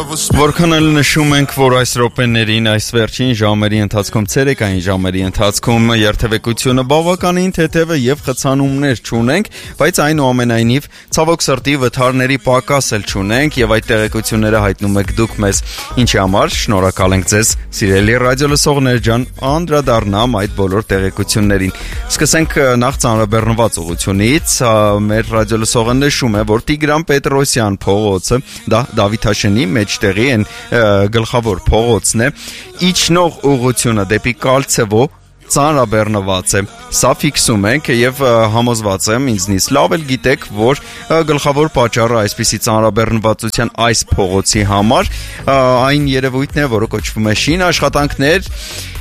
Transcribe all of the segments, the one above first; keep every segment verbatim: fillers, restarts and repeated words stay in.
Որքան էլ նշում ենք, որ այս րոպեներին, այս վերջին ժամերի ընթացքում, ցերեկային ժամերի ընթացքում երթևեկությունը բավականին թեթև է եւ խցանումներ չունենք, բայց այնուամենայնիվ ցավոք սրտի վթարների պակաս էլ չունենք եւ այդ տեղեկությունները հայտնում եք դուք մեզ, ինչի համար շնորհակալ ենք ձեզ, սիրելի ռադիոլսողներ ջան, անդրադառնամ այդ բոլոր տեղեկություններին։ Սկսենք նախ ծանրաբեռնված ուղղությունից, մեր ռադիոլսողը նշում է, որ Տիգրան Պետրոսյան փողոցը, դա Դավիթաշենի մեջտեղի են գլխավոր փողոցն է, իջնող ուղղությունը դեպի Կալցևո ծանրաբեռնված է, սա ֆիքսում ենք եւ համոզված եմ ինձնից լավ էլ գիտեք, որ գլխավոր պատճառը այսպիսի ծանրաբեռնվածության այս փողոցի համար այն երևույթն է, որը կոչվում է շին աշխատանքներ,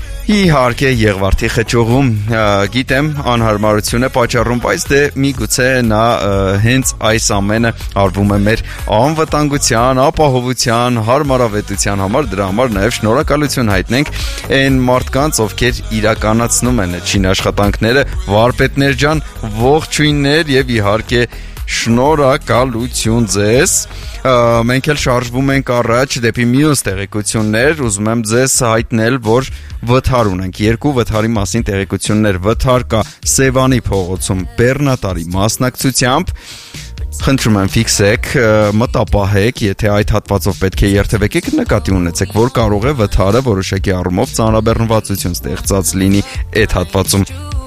իհարկե Եղվարդի խճուղում գիտեմ անհարմարություն է պատճառում, բայց դե միգուցե նա հենց այս ամենը արվում է մեր անվտանգության, ապահովության, հարմարավետության համար, դրա համար նաև շնորհակալություն հայտնենք այն մարդկանց, ովքեր իրականացնում են այդ շինաշխատանքները, վարպետներ ջան, ողջույններ եւ իհարկե շնորհակալություն ձեզ։ Մենք էլ շարժվում ենք առաջ դեպի մյուս տեղեկություններ, ուզում եմ ձեզ հայտնել, որ վթար ունենք, երկու վթարի մասին տեղեկություններ, վթար կա Սևանի փողոցում Բեռնատարի մասնակցությամբ, խնդրում եմ ֆիքսեք, մտապահեք, եթե այդ հատվածով պետք է երթևեկեք, նկատի ունեցեք, որ կարող է վթարը որոշակի առումով ծանրաբեռնվածություն ստեղծած լինի այդ հատվածում։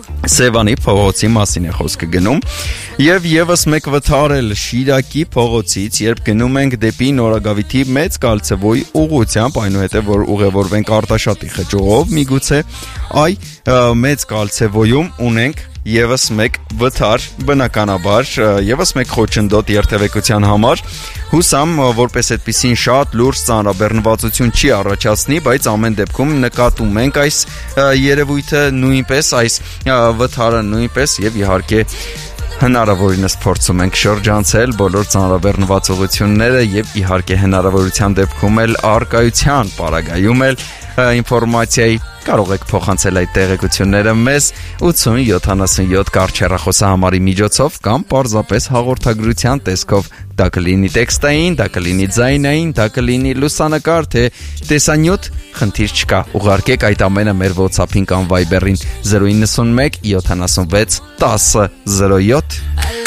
Սևանի փողոցի մասին է խոսքը գնում եւ եւս մեկ վթար էլ Շիրակի փողոցից, երբ գնում ենք դեպի Նորագավիթի Մեծ Կալցևոյի ուղղությամբ, այնուհետեւ որ ուղևորվենք Արտաշատի խճուղով, միգուցե այ Մեծ Կալցևոյում ունենք եւս մեկ վթար, բնականաբար եւս մեկ խոչընդոտ երթևեկության համար, հուսամ որպես այդպիսին շատ լուրջ ծանրաբեռնվածություն չի առաջացնի, բայց ամեն դեպքում նկատում ենք այս երևույթը նույնպես, այս վթարը նույնպես եւ իհարկե հնարավորինս փորձում ենք շրջանցել բոլոր ծանրաբեռնված ուղղությունները եւ իհարկե հնարավորության դեպքում էլ արկայության պարագայում էլ ինֆորմացիայի կարող եք փոխանցել այդ տեղեկությունները մեզ ութ ութ յոթանասունյոթ կարճ հեռախոսահամարի միջոցով կամ պարզապես հաղորդագրության տեսքով, դա կլինի տեքստային, դա կլինի ձայնային, դա կլինի լուսանկար, թե տեսանյութ, խնդիր չկա, ուղարկեք այդ ամենը մեր WhatsApp-ին կամ Viber-ին զրո իննսուն մեկ յոթանասունվեց տասը զրո յոթ